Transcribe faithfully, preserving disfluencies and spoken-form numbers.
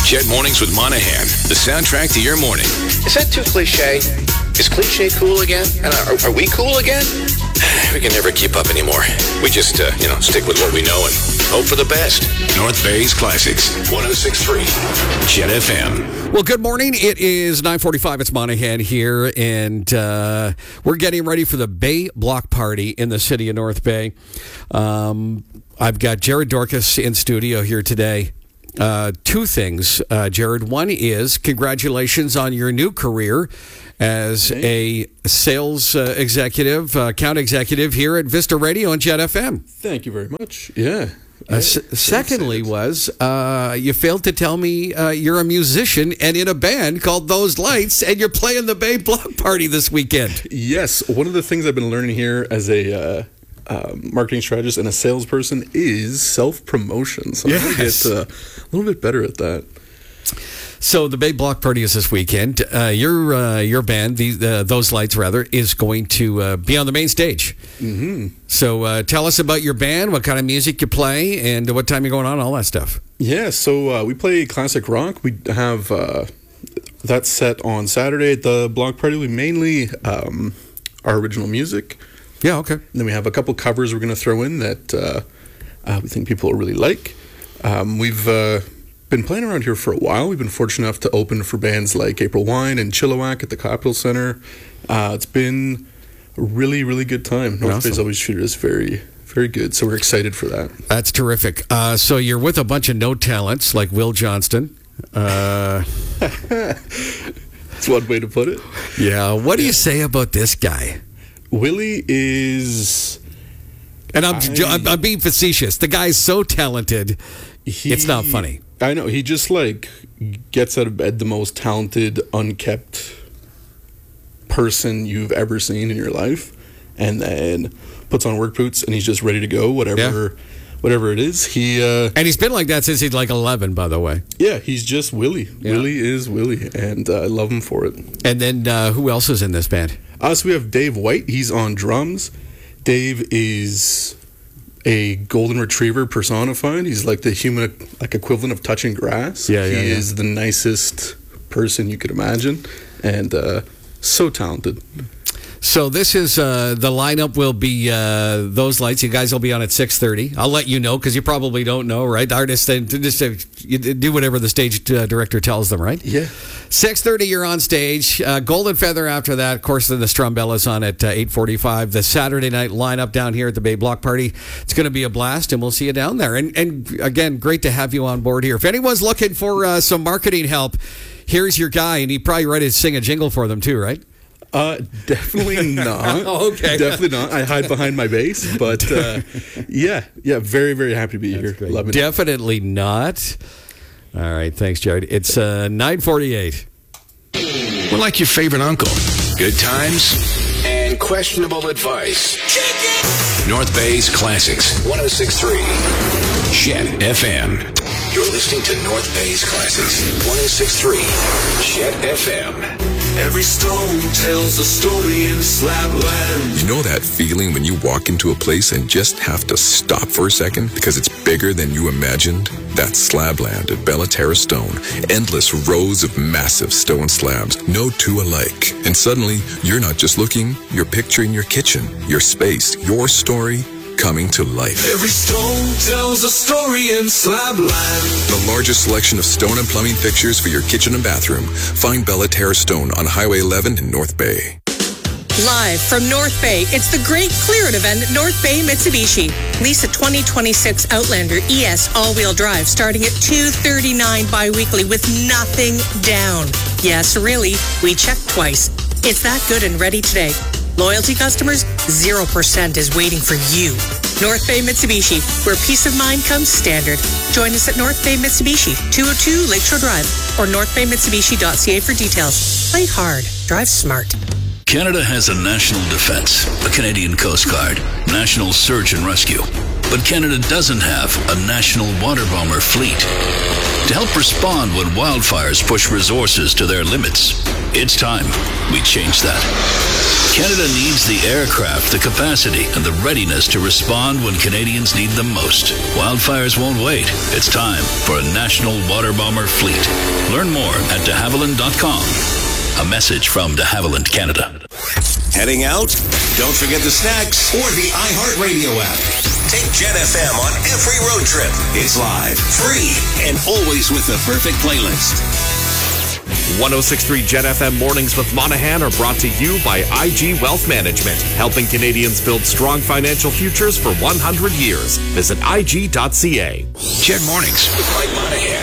Jet Mornings with Monahan, the soundtrack to your morning. Is that too cliche? Is cliche cool again? And are, are we cool again? We can never keep up anymore. We just, uh, you know, stick with what we know and hope for the best. North Bay's Classics, one oh six point three, Jet F M. Well, good morning. It is nine forty-five. It's Monahan here, and uh, we're getting ready for the Bay Block Party in the city of North Bay. Um, I've got Jared Dorcas in studio here today. Uh, two things, uh, Jared. One is congratulations on your new career as a sales uh, executive, uh, account executive here at Vista Radio and Jet F M. Thank you very much. Yeah. Uh, s- secondly was, uh, you failed to tell me uh, you're a musician and in a band called Those Lights, and you're playing the Bay Block Party this weekend. Yes. One of the things I've been learning here as a uh, uh, marketing strategist and a salesperson is self-promotion. So Yes. I'm going to get uh, a little bit better at that. So the Bay Block Party is this weekend. Uh, your uh, your band, the, uh, Those Lights rather, is going to uh, be on the main stage. Mm-hmm. So uh, tell us about your band, what kind of music you play, and what time you're going on, all that stuff. Yeah. So uh, we play classic rock. We have uh, that set on Saturday at the Block Party. We mainly um, our original music. Yeah, okay. And then we have a couple covers we're going to throw in that uh, uh, we think people will really like. Um, we've uh, been playing around here for a while. We've been fortunate enough to open for bands like April Wine and Chilliwack at the Capitol Center. Uh, it's been a really, really good time. North Awesome. Bay's always treated us very, very good, so we're excited for that. That's terrific. Uh, so you're with a bunch of no talents like Will Johnston. Uh, That's one way to put it. yeah. What do you say about this guy? Willie is... And I'm, I- I'm, I'm being facetious. The guy's so talented, He, it's not funny. I know. He just, like, gets out of bed the most talented, unkept person you've ever seen in your life, and then puts on work boots, and he's just ready to go, whatever whatever it is. He, uh, And he's been like that since he's like eleven, by the way. yeah, he's just Willie. Yeah. Willie is Willie, and uh, I love him for it. And then uh, who else is in this band? Uh, so we have Dave White. He's on drums. Dave is a golden retriever personified. He's like the human like equivalent of touching grass. Yeah, he yeah, yeah. is the nicest person you could imagine, and uh, so talented. So this is uh, the lineup will be uh, Those Lights. You guys will be on at six thirty. I'll let you know because you probably don't know, right? Artists, they just uh, you do whatever the stage uh, director tells them, right? Yeah. six thirty, you're on stage. Uh, Golden Feather after that. Of course, then the Strumbella's on at uh, eight forty-five. The Saturday night lineup down here at the Bay Block Party. It's going to be a blast, and we'll see you down there. And, and again, great to have you on board here. If anyone's looking for uh, some marketing help, here's your guy, and he'd probably ready to sing a jingle for them too, right? Uh, definitely not. Oh, okay. Definitely not. I hide behind my bass, but uh, yeah, yeah, very, very happy to be here. Love it. Definitely not. All right, thanks, Jared. It's uh, nine forty-eight. We're like your favorite uncle. Good times and questionable advice. North Bay's Classics, one oh six point three, Jet F M. You're listening to North Bay's Classics, one oh six point three, Jet F M. Every stone tells a story in Slabland. You know that feeling when you walk into a place and just have to stop for a second because it's bigger than you imagined? That's Slabland at Bellaterra Stone. Endless rows of massive stone slabs, no two alike. And suddenly, you're not just looking, you're picturing your kitchen, your space, your story coming to life. Every stone tells a story in Slabland. The largest selection of stone and plumbing fixtures for your kitchen and bathroom. Find Bellaterra Stone on Highway eleven in North Bay. Live from North Bay, it's the Great Clear It event at North Bay Mitsubishi. Lease a twenty twenty-six Outlander E S all-wheel drive starting at two hundred thirty-nine dollars bi-weekly with nothing down. Yes, really, we checked twice. It's that good and ready today. Loyalty customers, zero percent is waiting for you. North Bay Mitsubishi, where peace of mind comes standard. Join us at North Bay Mitsubishi, two oh two Lakeshore Drive, or north bay mitsubishi dot c a for details. Play hard. Drive smart. Canada has a national defense, a Canadian Coast Guard, national search and rescue. But Canada doesn't have a national water bomber fleet. To help respond when wildfires push resources to their limits, It's time we change that. Canada needs the aircraft, the capacity, and the readiness to respond when Canadians need them most. Wildfires won't wait. It's time for a national water bomber fleet. Learn more at de havilland dot com. A message from de Havilland Canada. Heading out? Don't forget the snacks or the iHeartRadio app. Take Jet F M on every road trip. It's live, free, and always with the perfect playlist. ten sixty-three Jet F M Mornings with Monahan are brought to you by I G Wealth Management, helping Canadians build strong financial futures for one hundred years. Visit I G dot C A. Jet Mornings with Mike Monahan.